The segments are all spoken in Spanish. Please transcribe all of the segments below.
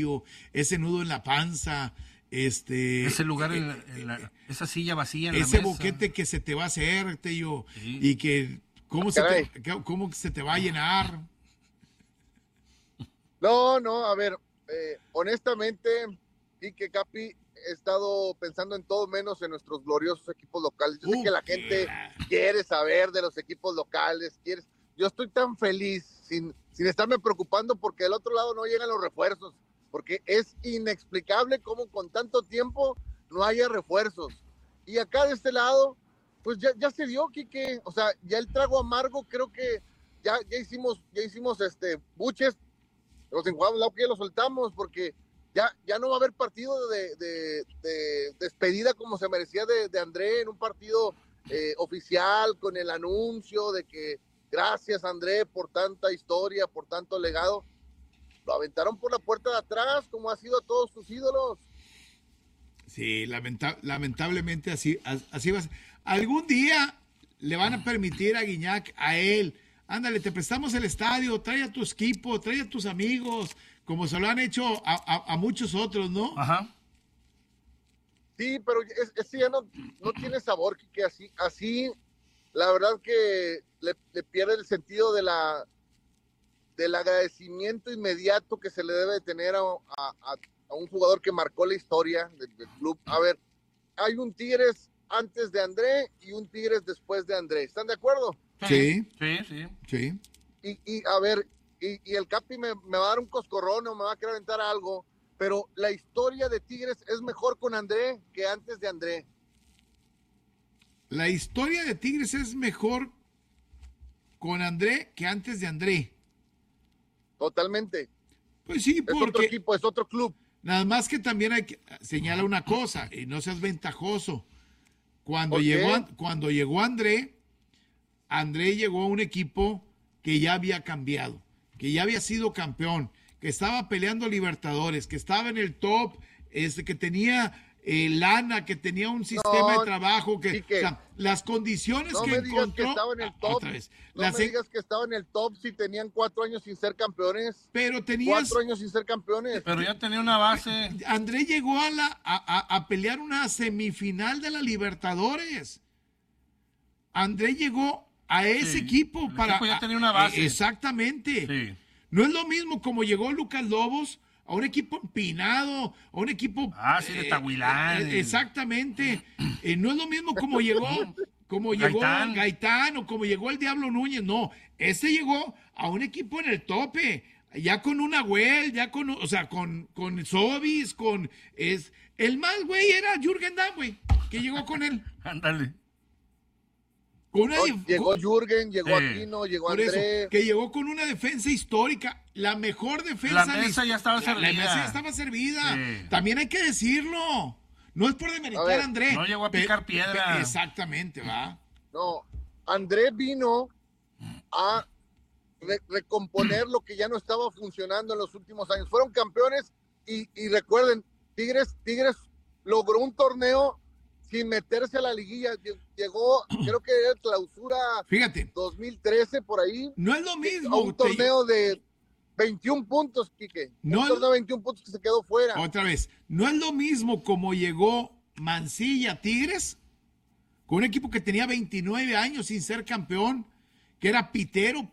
ese nudo en la panza, ese lugar, esa silla vacía en la ese mesa. boquete que se te va a hacer, Tello, Sí. y que cómo se te va a llenar. No, a ver, honestamente, Quique, Capi, he estado pensando en todo menos en nuestros gloriosos equipos locales. Yo sé que la gente quiere saber de los equipos locales, yo estoy tan feliz sin estarme preocupando porque del otro lado no llegan los refuerzos, porque es inexplicable cómo con tanto tiempo no haya refuerzos. Y acá de este lado, pues ya se dio, Quique, o sea, ya el trago amargo, creo que ya hicimos buches, los enjuagamos, que ya lo soltamos, porque ya no va a haber partido de despedida como se merecía de André en un partido oficial, con el anuncio de que gracias André por tanta historia, por tanto legado. Lo aventaron por la puerta de atrás, como ha sido a todos sus ídolos. Sí, lamentablemente así va a ser. Algún día le van a permitir a Guiñac, a él, ándale, te prestamos el estadio, trae a tu equipo, trae a tus amigos, como se lo han hecho a muchos otros, ¿no? Ajá. Sí, pero ese ya no tiene sabor, que así la verdad que le pierde el sentido del agradecimiento inmediato que se le debe tener a un jugador que marcó la historia del club. A ver, hay un Tigres antes de André y un Tigres después de André, ¿están de acuerdo? Sí. Y a ver, y el Capi me va a dar un coscorrón o me va a querer aventar algo, pero la historia de Tigres es mejor con André que antes de André. La historia de Tigres es mejor con André que antes de André. Totalmente. Pues sí, porque... Es otro equipo, es otro club. Nada más que también hay que señalar una cosa, y no seas ventajoso. Cuando llegó André llegó a un equipo que ya había cambiado, que ya había sido campeón, que estaba peleando Libertadores, que estaba en el top, que tenía lana, que tenía un sistema de trabajo, que o sea, las condiciones no que me digas encontró. Que estaba en el top. Otra vez. No me digas que estaba en el top si tenían 4 años sin ser campeones. Pero tenías 4 años sin ser campeones. Pero ya tenía una base. André llegó a pelear una semifinal de la Libertadores. André llegó a ese equipo para. Equipo ya tenía una base. Exactamente. Sí. No es lo mismo como llegó Lucas Lobos a un equipo empinado, a un equipo... sí, de Tahuilán. Exactamente. No es lo mismo como llegó Gaitán o como llegó el Diablo Núñez. No, ese llegó a un equipo en el tope, ya con un Agüel, ya con Sobis, el más güey era Jürgen Damm, güey, que llegó con él. Ándale. Llegó Jürgen, llegó Aquino, llegó por André. Eso, que llegó con una defensa histórica, la mejor defensa. La mesa ya estaba servida. La mesa ya estaba servida. Sí. También hay que decirlo. No es por demeritar a André. No llegó a picar piedra. Exactamente, va. No, André vino a recomponer lo que ya no estaba funcionando en los últimos años. Fueron campeones y recuerden, Tigres logró un torneo sin meterse a la liguilla. Llegó, creo que era clausura. Fíjate. 2013, por ahí. No es lo mismo. A un torneo de 21 puntos, Quique. Un torneo de 21 puntos que se quedó fuera. Otra vez. No es lo mismo como llegó Mancilla a Tigres, con un equipo que tenía 29 años sin ser campeón, que era pitero,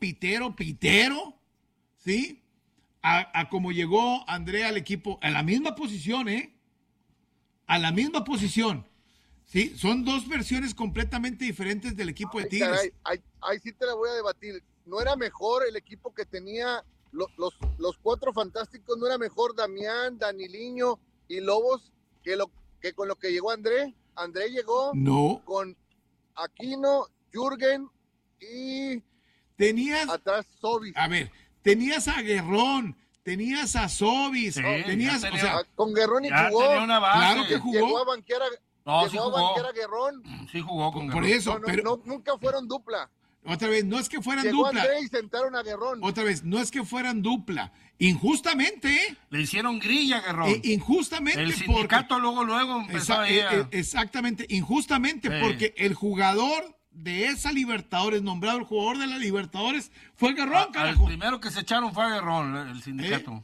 ¿sí? A como llegó André al equipo, a la misma posición, A la misma posición. Sí, son dos versiones completamente diferentes del equipo de Tigres. Caray, ahí sí te la voy a debatir. ¿No era mejor el equipo que tenía los 4 fantásticos? ¿No era mejor Damián, Daniliño y Lobos que con lo que llegó André? André llegó con Aquino, Jürgen y atrás Sobis. A ver, tenías a Guerrón, tenías a Sobis, con Guerrón y jugó. Tenía una base. Claro que jugó. Llegó a banquear a Guerrón. Sí jugó con Guerrón. Por eso, pero nunca fueron dupla. Otra vez, no es que fueran Llegó dupla. André y sentaron a Guerrón. Otra vez, no es que fueran dupla. Injustamente, le hicieron grilla a Guerrón. Injustamente. El sindicato luego empezó exactamente, injustamente, porque el jugador de esa Libertadores, nombrado el jugador de la Libertadores, fue Guerrón, carajo. El primero que se echaron fue a Guerrón, el sindicato.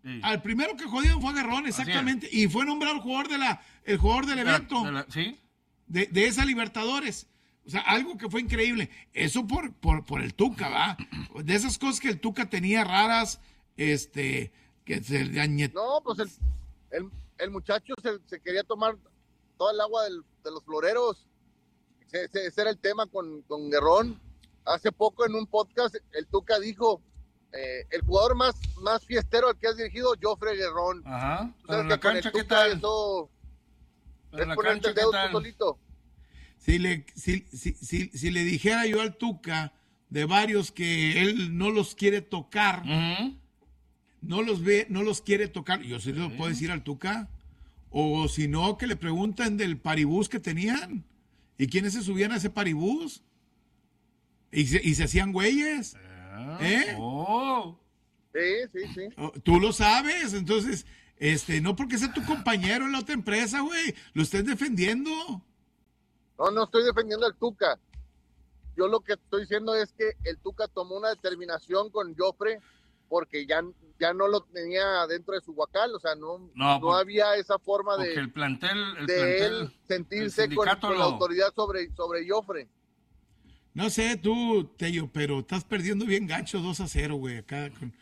Sí. Al primero que jodieron fue a Guerrón, exactamente. Y fue nombrado el jugador del evento. ¿Sí? De esa Libertadores. O sea, algo que fue increíble. Eso por el Tuca, ¿va? De esas cosas que el Tuca tenía raras, que se le añetó. No, pues el muchacho se quería tomar toda el agua de los floreros. Ese era el tema con Guerrón. Hace poco en un podcast el Tuca dijo, el jugador más fiestero al que has dirigido, Jofre Guerrón. Ajá. Pero en la cancha, ¿qué tal? Eso En la es ponerte cancha, el ¿qué dedo tal? tú solito. Si le dijera yo al Tuca de varios que él no los quiere tocar, Ujú. no los quiere tocar, yo sí lo puedo decir al Tuca, o si no, que le preguntan del paribús que tenían, y quiénes se subían a ese paribús, y se hacían güeyes, ¿eh? Oh. Sí. Tú lo sabes, entonces, no porque sea tu compañero en la otra empresa, güey, lo estés defendiendo. No estoy defendiendo al Tuca. Yo lo que estoy diciendo es que el Tuca tomó una determinación con Jofre porque ya no lo tenía dentro de su huacal, o sea, no había esa forma Porque de el plantel, él sentirse con la autoridad sobre Jofre. No sé tú, Tello, pero estás perdiendo bien gacho 2-0, güey, acá con...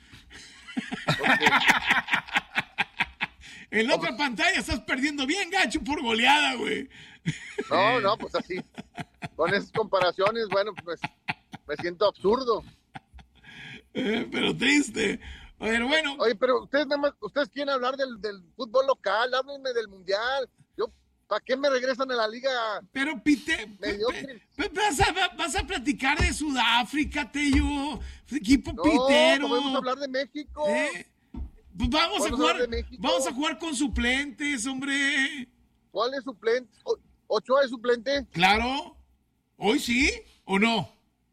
En la otra pantalla estás perdiendo bien gacho por goleada, güey. No, pues así. Con esas comparaciones, bueno, pues me siento absurdo. Pero triste. Pero bueno. Oye, pero ustedes quieren hablar del fútbol local, háblenme del mundial. ¿Para qué me regresan a la liga? Pero Pite, vas a platicar de Sudáfrica, Tello. Equipo pitero. Podemos hablar de México. Pues vamos a jugar con suplentes, hombre. ¿Cuál es suplente? ¿Ochoa es suplente? Claro. ¿Hoy sí o no?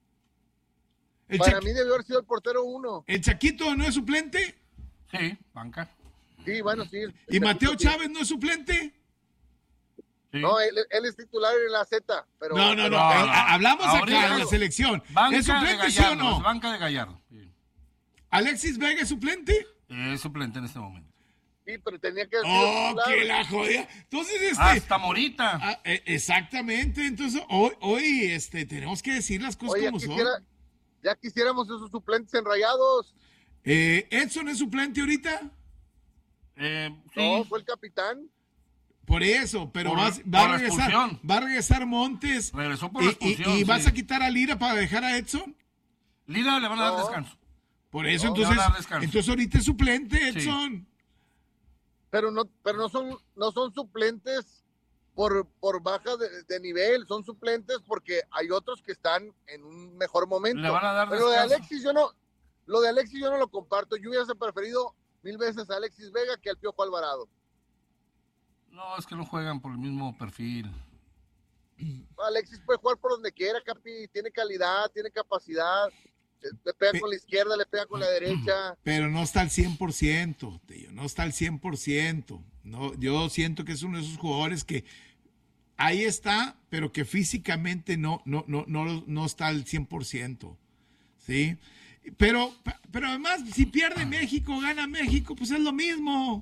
Para mí debió haber sido el portero 1. ¿El Chaquito no es suplente? Sí, banca. Sí, bueno, sí. ¿Y Mateo Chávez no es suplente? Sí. No, él es titular en la Z. Pero No. Hablamos Ahorita acá en la selección. Banca ¿Es suplente, de Gallardo, sí o no? es banca de Gallardo. Sí. ¿Alexis Vega es suplente? Es suplente en este momento. Sí, pero tenía que haber ¡Oh, titular. que la jodida! Entonces, Hasta Morita. exactamente. Entonces, hoy tenemos que decir las cosas como son. Ya quisiéramos esos suplentes enrayados. ¿Edson es suplente ahorita? Sí. No, fue el capitán. Por eso, pero va a regresar Montes. Regresó por la expulsión. ¿Y vas a quitar a Lira para dejar a Edson? Lira le van a dar descanso. Por eso, le van a dar descanso. entonces ahorita es suplente, Edson. Sí. Pero no son suplentes por baja de nivel, son suplentes porque hay otros que están en un mejor momento. Le van a dar Pero lo de Alexis yo no lo comparto. Yo hubiese preferido 1000 veces a Alexis Vega que al Piojo Alvarado. No, es que no juegan por el mismo perfil. Alexis puede jugar por donde quiera, Capi, tiene calidad, tiene capacidad, le pega con la izquierda, le pega con la derecha. Pero no está al 100%, tío, no está al 100%. No, yo siento que es uno de esos jugadores que ahí está, pero que físicamente no está al 100%, ¿sí? Pero además, si pierde México, gana México, pues es lo mismo.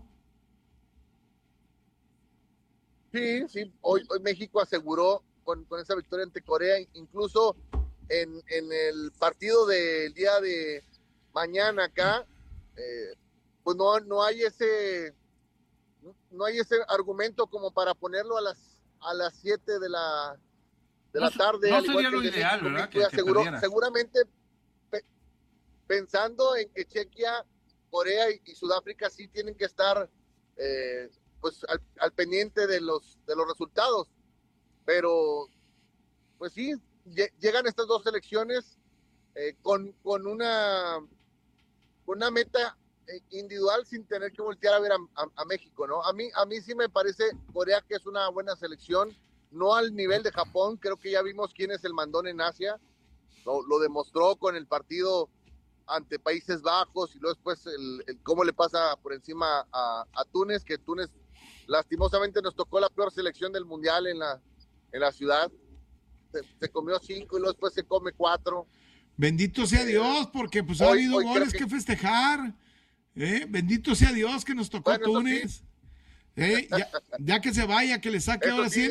Sí, hoy México aseguró con esa victoria ante Corea, incluso en el partido del día de mañana acá, pues no hay ese argumento como para ponerlo a las 7 de la tarde. No sería lo ideal, ¿verdad? Que seguramente pensando en que Chequia, Corea y Sudáfrica sí tienen que estar pues al pendiente de los resultados, pero pues sí, llegan estas dos selecciones con una meta individual sin tener que voltear a ver a México, ¿no? A mí sí me parece Corea que es una buena selección, no al nivel de Japón. Creo que ya vimos quién es el mandón en Asia, lo demostró con el partido ante Países Bajos y luego después el cómo le pasa por encima a Túnez, que Túnez lastimosamente nos tocó la peor selección del mundial en la ciudad. Se comió 5 y luego después se come 4. Bendito sea Dios, porque pues ha habido goles que festejar. Bendito sea Dios que nos tocó Túnez. Ya que se vaya, que le saque ahora sí.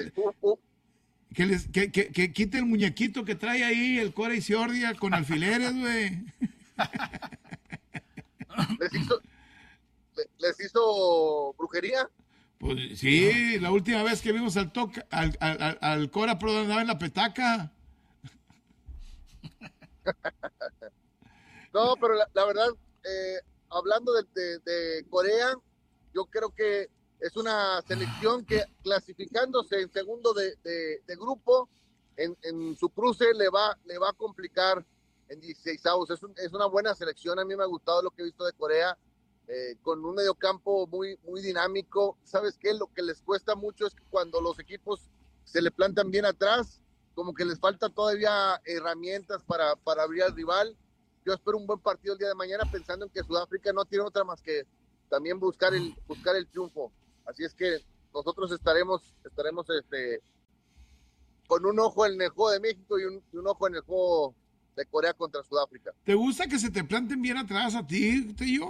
Que quite el muñequito que trae ahí, el Cora Isiordia con alfileres, güey. ¿Les hizo brujería? Pues sí, la última vez que vimos al Cora Pro andaba en la petaca. No, pero la verdad, hablando de Corea, yo creo que es una selección que clasificándose en segundo de grupo, en su cruce le va a complicar en 16avos. Es una buena selección, a mí me ha gustado lo que he visto de Corea, con un mediocampo muy, muy dinámico. ¿Sabes qué? Lo que les cuesta mucho es que cuando los equipos se le plantan bien atrás, como que les falta todavía herramientas para abrir al rival. Yo espero un buen partido el día de mañana, pensando en que Sudáfrica no tiene otra más que también buscar el triunfo. Así es que nosotros estaremos con un ojo en el juego de México y un ojo en el juego de Corea contra Sudáfrica. ¿Te gusta que se te planten bien atrás a ti, tío?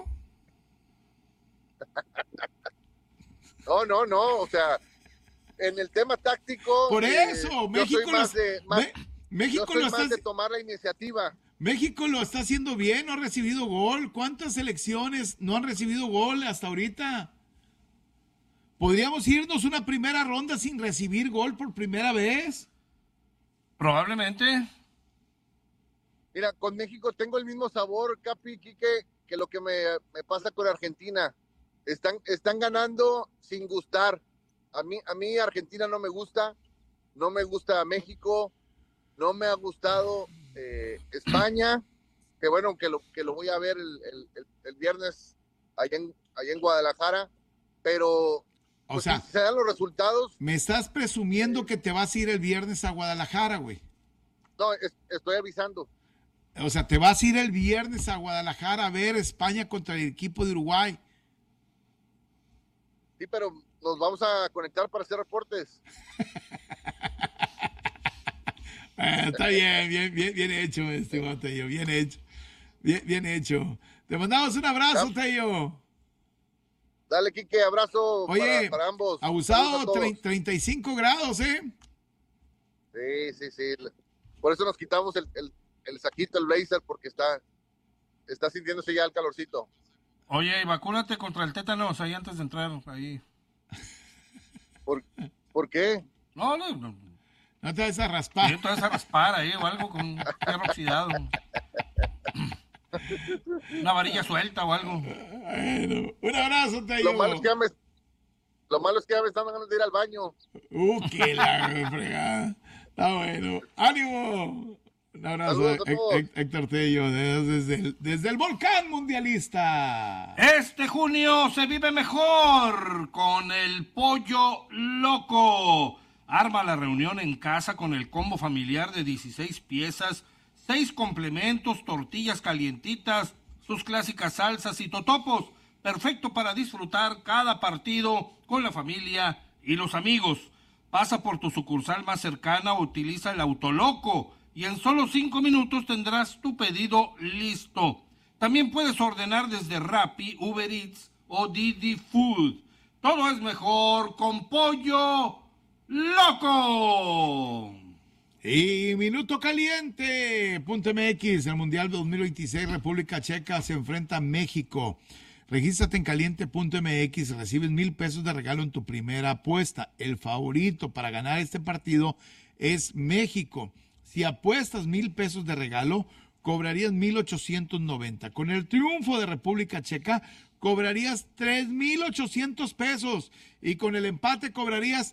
No, o sea, en el tema táctico. Por eso, México yo soy más de tomar la iniciativa. México lo está haciendo bien, no ha recibido gol. ¿Cuántas selecciones no han recibido gol hasta ahorita? ¿Podríamos irnos una primera ronda sin recibir gol por primera vez? Probablemente. Mira, con México tengo el mismo sabor, Capi, Quique, que lo que me pasa con Argentina. Están ganando sin gustar. A mí Argentina no me gusta México, no me ha gustado España, que bueno, que lo voy a ver el viernes allá en Guadalajara, pero o sea, si se dan los resultados. Me estás presumiendo que te vas a ir el viernes a Guadalajara, güey. No, estoy avisando. O sea, te vas a ir el viernes a Guadalajara a ver España contra el equipo de Uruguay. Sí, pero nos vamos a conectar para hacer reportes. Está bien hecho, estimado Tello, bien hecho. Bien hecho. Te mandamos un abrazo, Tello. Dale, Quique, abrazo. Oye, para ambos. Abusado, 35 grados, ¿eh? Sí. Por eso nos quitamos el saquito, el blazer, porque está sintiéndose ya el calorcito. Oye, vacúnate contra el tétanos ahí antes de entrar ahí. ¿Por qué? No. No te vas a raspar. Sí, te vas a raspar ahí o algo con hierro oxidado. Una varilla suelta o algo. Bueno, un abrazo, Tello. Lo malo es que ya me están dando de ir al baño. Qué la fregada. Está bueno. ¡Ánimo! Un abrazo, Héctor Tello, desde el volcán mundialista. Este junio se vive mejor con el Pollo Loco. Arma la reunión en casa con el combo familiar de 16 piezas, 6 complementos, tortillas calientitas, sus clásicas salsas y totopos. Perfecto para disfrutar cada partido con la familia y los amigos. Pasa por tu sucursal más cercana o utiliza el Autoloco y en solo 5 minutos tendrás tu pedido listo. También puedes ordenar desde Rappi, Uber Eats o Didi Food. Todo es mejor con Pollo Loco. Y Minuto Caliente, .mx, el Mundial 2026, República Checa se enfrenta a México. Regístrate en caliente.mx, recibes 1,000 pesos de regalo en tu primera apuesta. El favorito para ganar este partido es México. Si apuestas 1,000 pesos de regalo, cobrarías 1,890. Con el triunfo de República Checa, cobrarías 3,800 pesos. Y con el empate cobrarías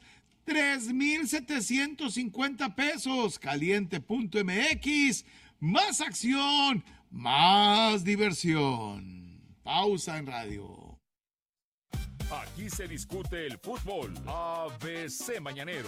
3,750 pesos. Caliente.mx, más acción, más diversión. Pausa en radio. Aquí se discute el fútbol. ABC Mañanero.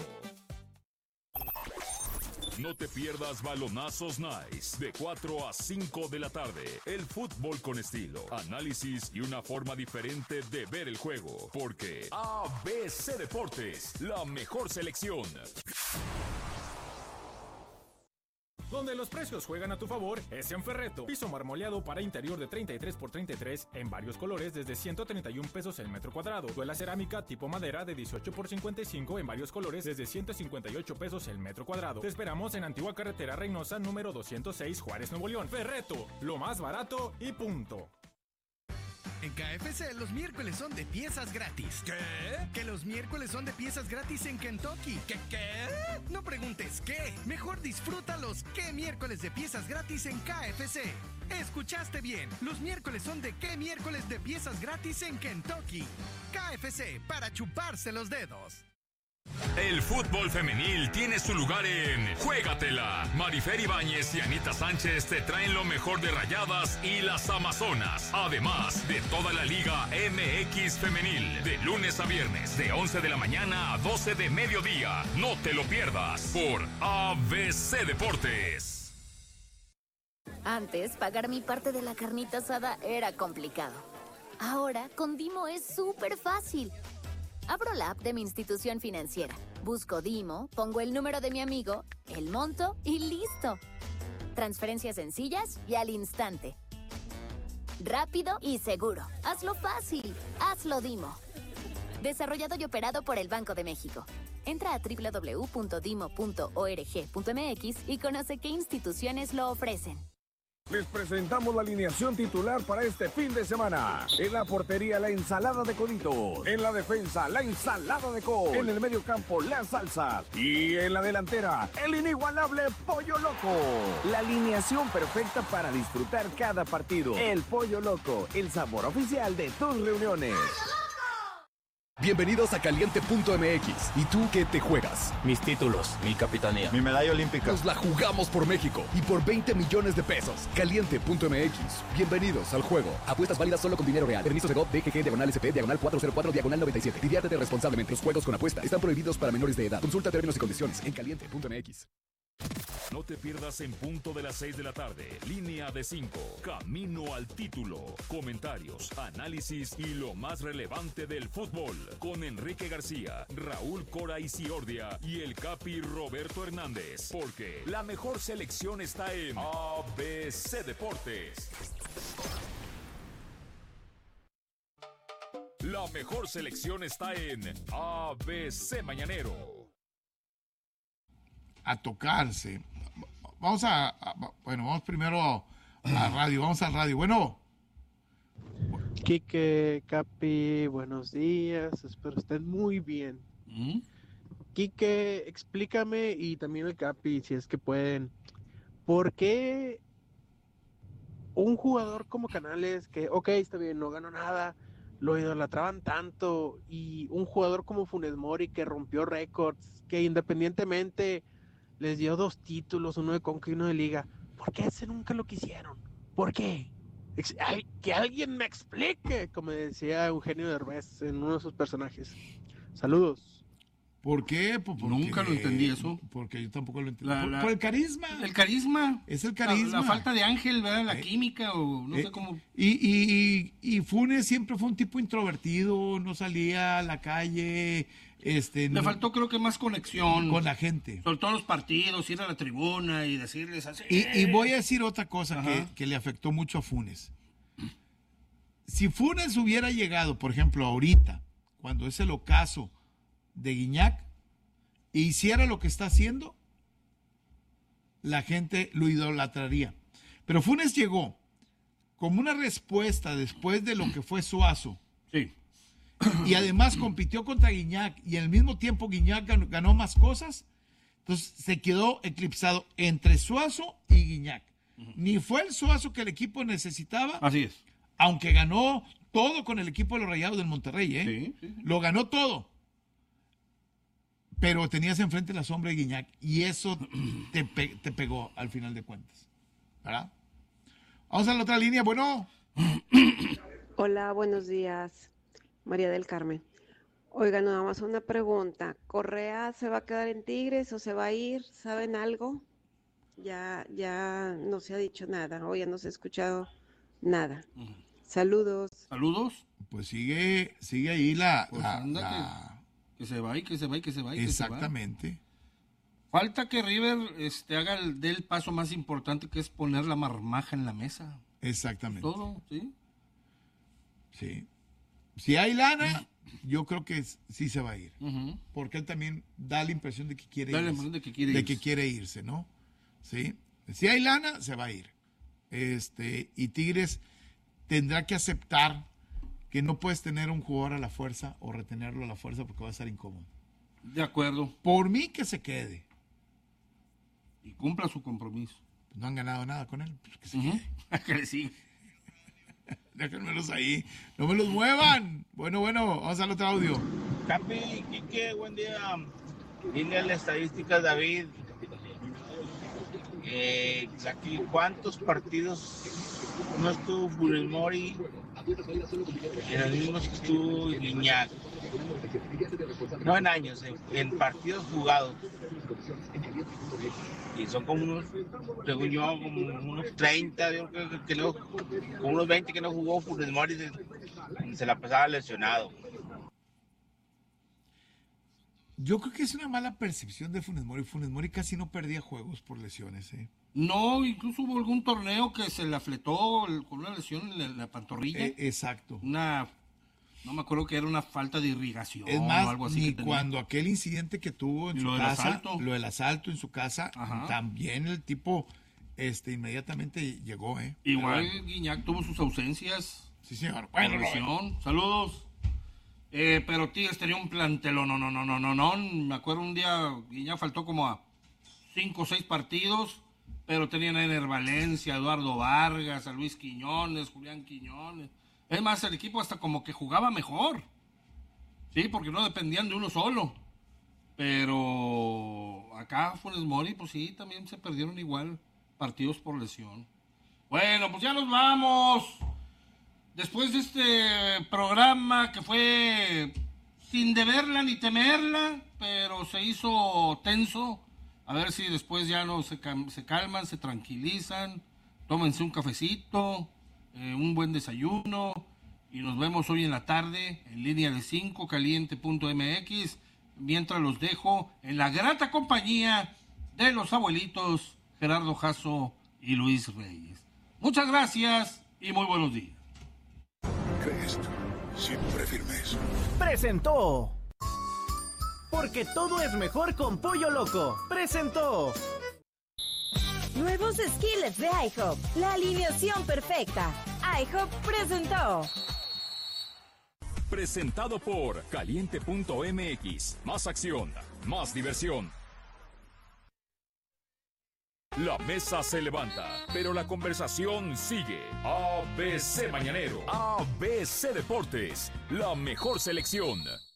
No te pierdas Balonazos Nice de 4 a 5 de la tarde. El fútbol con estilo, análisis y una forma diferente de ver el juego. Porque ABC Deportes, la mejor selección. Donde los precios juegan a tu favor es en Ferretto. Piso marmoleado para interior de 33x33 en varios colores desde 131 pesos el metro cuadrado. Duela cerámica tipo madera de 18x55 en varios colores desde 158 pesos el metro cuadrado. Te esperamos en Antigua Carretera Reynosa número 206 Juárez, Nuevo León. Ferretto, lo más barato y punto. En KFC los miércoles son de piezas gratis. ¿Qué? Que los miércoles son de piezas gratis en Kentucky. ¿Qué? No preguntes qué. Mejor disfruta los qué miércoles de piezas gratis en KFC. Escuchaste bien. Los miércoles son de qué miércoles de piezas gratis en Kentucky. KFC, para chuparse los dedos. El fútbol femenil tiene su lugar en Juégatela. Marifer Ibáñez y Anita Sánchez te traen lo mejor de Rayadas y las Amazonas. Además de toda la Liga MX femenil. De lunes a viernes, de 11 de la mañana a 12 de mediodía. No te lo pierdas por ABC Deportes. Antes, pagar mi parte de la carnita asada era complicado. Ahora, con Dimo es súper fácil. Abro la app de mi institución financiera, busco Dimo, pongo el número de mi amigo, el monto y listo. Transferencias sencillas y al instante. Rápido y seguro. Hazlo fácil. Hazlo Dimo. Desarrollado y operado por el Banco de México. Entra a www.dimo.org.mx y conoce qué instituciones lo ofrecen. Les presentamos la alineación titular para este fin de semana. En la portería, la ensalada de coditos. En la defensa, la ensalada de col. En el medio campo, la salsa. Y en la delantera, el inigualable Pollo Loco. La alineación perfecta para disfrutar cada partido. El Pollo Loco, el sabor oficial de tus reuniones. Bienvenidos a Caliente.mx. ¿Y tú qué te juegas? Mis títulos, mi capitanía, mi medalla olímpica. Nos la jugamos por México y por 20 millones de pesos. Caliente.mx. Bienvenidos al juego. Apuestas válidas solo con dinero real. Permiso de GOV, DGG, /SP, /404, /97. Diviértete responsablemente. Los juegos con apuesta están prohibidos para menores de edad. Consulta términos y condiciones en Caliente.mx. No te pierdas en punto de las 6 de la tarde. Línea de 5. Camino al título. Comentarios, análisis y lo más relevante del fútbol. Con Enrique García, Raúl Cora y Ciordia y el Capi Roberto Hernández. Porque la mejor selección está en ABC Deportes. La mejor selección está en ABC Mañanero. A tocarse. Vamos vamos primero a radio, vamos al radio. Bueno. Quique, Capi, buenos días, espero estén muy bien. Quique, explícame, y también el Capi, si es que pueden, ¿por qué un jugador como Canales, que ok, está bien, no ganó nada, lo idolatraban tanto, y un jugador como Funes Mori, que rompió récords, que independientemente les dio 2 títulos, uno de Conca y uno de Liga, ¿por qué ese nunca lo quisieron? ¿Por qué? Que alguien me explique, como decía Eugenio Derbez en uno de sus personajes. Saludos. ¿Por qué? Nunca lo entendí eso. Porque yo tampoco lo entendí. Por el carisma. El carisma. Es el carisma. La falta de ángel, ¿verdad? La química, o no sé cómo. Y Funes siempre fue un tipo introvertido, no salía a la calle. Le faltó, creo que, más conexión con la gente. Sobre todo los partidos, ir a la tribuna y decirles así. Y voy a decir otra cosa que le afectó mucho a Funes. Si Funes hubiera llegado, por ejemplo, ahorita, cuando es el ocaso de Guiñac, e hiciera lo que está haciendo, la gente lo idolatraría. Pero Funes llegó como una respuesta después de lo que fue Suazo. Sí. Y además compitió contra Guiñac, y al mismo tiempo Guiñac ganó más cosas. Entonces se quedó eclipsado entre Suazo y Guiñac. Ni fue el Suazo que el equipo necesitaba. Así es. Aunque ganó todo con el equipo de los Rayados del Monterrey, ¿eh? Sí. Lo ganó todo. Pero tenías enfrente la sombra de Guiñac, y eso te pegó al final de cuentas, ¿verdad? Vamos a la otra línea. Bueno. Hola, buenos días. María del Carmen. Oiga, nada más una pregunta. ¿Correa se va a quedar en Tigres o se va a ir? ¿Saben algo? Ya no se ha dicho nada, o ya no se ha escuchado nada. Saludos. ¿Saludos? Pues sigue ahí que se va y que se va y que se va. Exactamente. Falta que River haga el paso más importante, que es poner la marmaja en la mesa. Exactamente. Todo, ¿sí? Sí. Si hay lana, yo creo que sí se va a ir. Porque él también da la impresión de que quiere irse. De que quiere irse, ¿no? Sí. Si hay lana, se va a ir. Y Tigres tendrá que aceptar que no puedes tener un jugador a la fuerza o retenerlo a la fuerza porque va a estar incómodo. De acuerdo. Por mí que se quede. Y cumpla su compromiso. No han ganado nada con él. Pues que se quede. Que le siga. Déjenmelos ahí. No me los muevan. Bueno, vamos al otro audio. Capi, Quique, buen día. Dile las estadísticas, David. Aquí, ¿cuántos partidos no estuvo Funes Mori en los mismos que estuvo Guiñac? No en años, en partidos jugados. Y son como unos, según yo, como unos 30, yo creo que no, como unos 20 que no jugó Funes Mori, se la pasaba lesionado. Yo creo que es una mala percepción de Funes Mori. Funes Mori casi no perdía juegos por lesiones, ¿eh? No, incluso hubo algún torneo que se le afletó con una lesión en la pantorrilla. Exacto. No me acuerdo que era una falta de irrigación es más, o algo así. Ni cuando aquel incidente que tuvo en su casa, lo del asalto en su casa, también el tipo inmediatamente llegó, ¿eh? Igual Guiñac tuvo sus ausencias. Sí, señor. Bueno, saludos. Pero Tigres tenía un plantelón, no. Me acuerdo un día, Guiñac faltó como a 5 o 6 partidos, pero tenían a Ener Valencia, a Eduardo Vargas, a Luis Quiñones, Julián Quiñones. Es más, el equipo hasta como que jugaba mejor. Sí, porque no dependían de uno solo. Pero acá Funes Mori, pues sí, también se perdieron igual partidos por lesión. Bueno, pues ya nos vamos. Después de este programa que fue sin deberla ni temerla, pero se hizo tenso. A ver si después ya no se calman, se tranquilizan, tómense un cafecito, un buen desayuno, y nos vemos hoy en la tarde en línea de 5, caliente.mx, mientras los dejo en la grata compañía de los abuelitos Gerardo Jasso y Luis Reyes. Muchas gracias y muy buenos días. Cristo, siempre firmes. Presentó. Porque todo es mejor con Pollo Loco. Presentó. Nuevos skillets de IHOP. La alineación perfecta. IHOP presentó. Presentado por caliente.mx. Más acción, más diversión. La mesa se levanta, pero la conversación sigue. ABC Mañanero, ABC Deportes, la mejor selección.